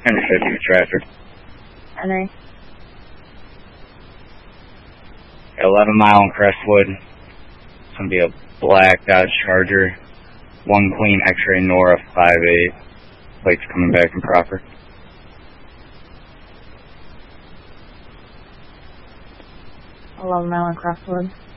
Intercept traffic. Henry. 11 mile in Crestwood. It's going to be a black Dodge Charger. One clean X-ray Nora 5.8. Plates coming back improper. Mile in Crestwood.